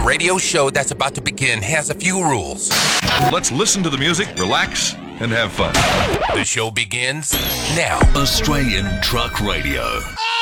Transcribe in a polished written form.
radio show that's about to begin has a few rules. Let's listen to the music, relax, and have fun. The show begins now. Australian Truck Radio.